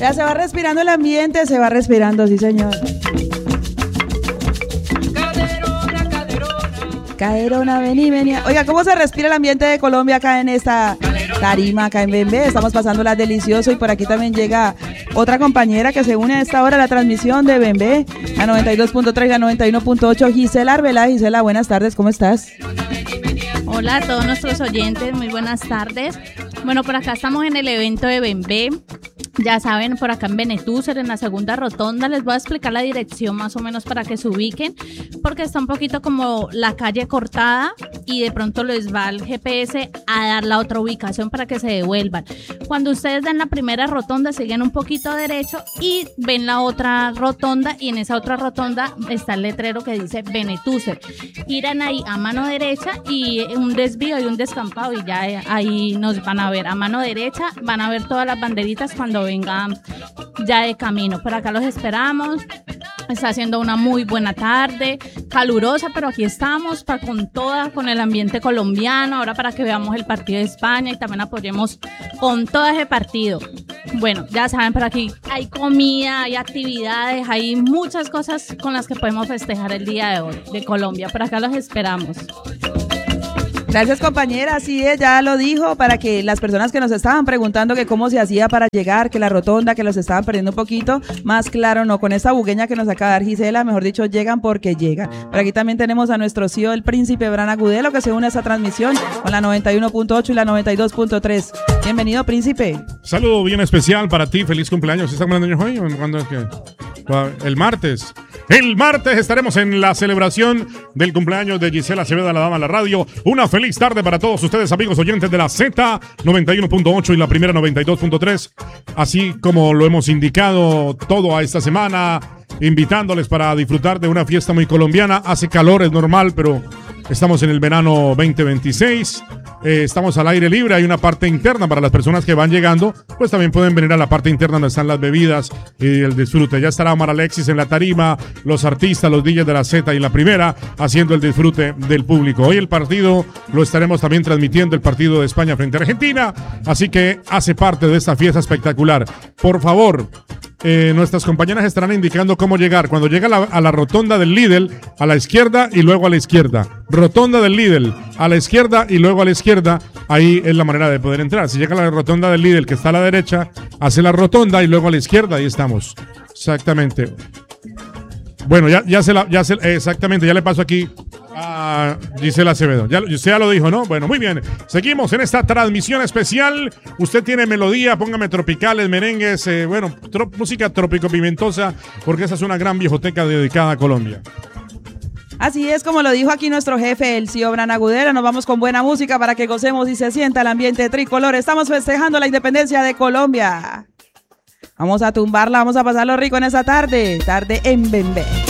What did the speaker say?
Ya se va respirando el ambiente, se va respirando, sí señor. Caderona, vení. Oiga, ¿cómo se respira el ambiente de Colombia acá en esta tarima, acá en Bembé? Estamos pasándola delicioso y por aquí también llega otra compañera que se une a esta hora a la transmisión de Bembé, la 92.3 y la 91.8, Gisela Arbeláez. Gisela, buenas tardes, ¿cómo estás? Hola a todos nuestros oyentes, muy buenas tardes. Bueno, por acá estamos en el evento de Bembé. Ya saben, por acá en Benetúser, en la segunda rotonda, les voy a explicar la dirección más o menos para que se ubiquen, porque está un poquito como la calle cortada y de pronto les va el GPS a dar la otra ubicación para que se devuelvan. Cuando ustedes dan la primera rotonda, siguen un poquito derecho y ven la otra rotonda, y en esa otra rotonda está el letrero que dice Benetúser. Irán ahí a mano derecha y un desvío y un descampado y ya ahí nos van a ver. A mano derecha van a ver todas las banderitas cuando vengan ya de camino. Por acá los esperamos. Está haciendo una muy buena tarde, calurosa, pero aquí estamos con el ambiente colombiano, ahora para que veamos el partido de España y también apoyemos con todo ese partido. Bueno, ya saben, por aquí hay comida, hay actividades, hay muchas cosas con las que podemos festejar el día de hoy de Colombia. Por acá los esperamos. Gracias, compañera, así es, ya lo dijo, para que las personas que nos estaban preguntando que cómo se hacía para llegar, que la rotonda, que los estaban perdiendo un poquito, más claro no, con esta bugueña que nos acaba de dar Gisela, mejor dicho, llegan porque llegan. Por aquí también tenemos a nuestro CEO, el príncipe Bran Agudelo, que se une a esta transmisión con la 91.8 y la 92.3. Bienvenido, príncipe. Saludo bien especial para ti, feliz cumpleaños. ¿Estás cumpliendo años hoy? ¿Cuándo es que? El martes. El martes estaremos en la celebración del cumpleaños de Gisela Acevedo, la dama de la radio. Una feliz tarde para todos ustedes, amigos oyentes de la Z 91.8 y la primera 92.3. Así como lo hemos indicado todo a esta semana, invitándoles para disfrutar de una fiesta muy colombiana. Hace calor, es normal, pero estamos en el verano 2026. Estamos al aire libre, hay una parte interna para las personas que van llegando, pues también pueden venir a la parte interna donde están las bebidas y el disfrute. Ya estará Omar Alexis en la tarima, los artistas, los DJs de la Z y la primera, haciendo el disfrute del público. Hoy el partido lo estaremos también transmitiendo, el partido de España frente a Argentina, así que hace parte de esta fiesta espectacular. Por favor, nuestras compañeras estarán indicando cómo llegar. Cuando llega a la rotonda del Lidl, a la izquierda y luego a la izquierda. Rotonda del Lidl, a la izquierda y luego a la izquierda. Ahí es la manera de poder entrar. Si llega a la rotonda del Lidl, que está a la derecha, hace la rotonda y luego a la izquierda. Ahí estamos. Exactamente. Bueno, exactamente, ya le paso aquí a Gisela Acevedo. Usted ya lo dijo, ¿no? Bueno, muy bien. Seguimos en esta transmisión especial. Usted tiene melodía, póngame tropicales, merengues, música trópico-pimentosa, porque esa es una gran viejoteca dedicada a Colombia. Así es, como lo dijo aquí nuestro jefe, el CEO Bran Agudelo. Nos vamos con buena música para que gocemos y se sienta el ambiente tricolor. Estamos festejando la independencia de Colombia. Vamos a tumbarla, vamos a pasarlo rico en esta tarde en Bembé.